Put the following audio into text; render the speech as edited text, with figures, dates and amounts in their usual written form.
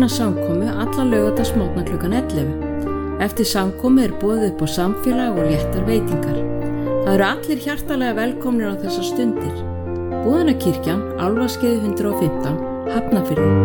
opinna samkomu alla laugardagsmorgna klukkan 11. Eftir samkomu boðið upp á samfélag og léttar veitingar. Það eru allir hjartalega velkomnir á þessar stundir. Boðunarkirkjan, Álfaskeiði 115, Hafnarfirði.